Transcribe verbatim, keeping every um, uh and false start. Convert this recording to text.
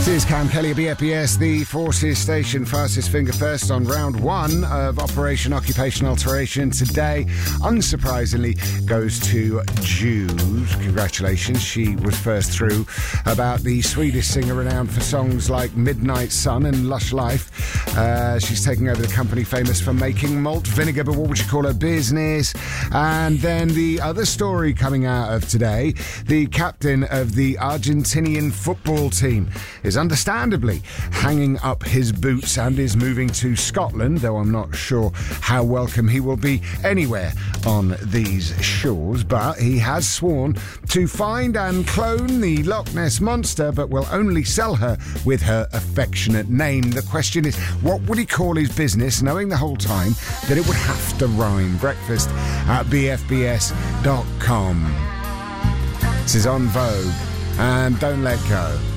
This is Cam Kelly of B F B S, the Forces Station. Fastest finger first on round one of Operation Occupation Alteration. Today, unsurprisingly, goes to Jude. Congratulations. She was first through about the Swedish singer renowned for songs like Midnight Sun and Lush Life. Uh, she's taking over the company famous for making malt vinegar, but what would you call her business? And then the other story coming out of today, the captain of the Argentinian football team is understandably hanging up his boots and is moving to Scotland, though I'm not sure how welcome he will be anywhere on these shores. But he has sworn to find and clone the Loch Ness Monster, but will only sell her with her affectionate name. The question is, what would he call his business, knowing the whole time that it would have to rhyme? Breakfast at b f b s dot com. This is On Vogue and Don't Let Go.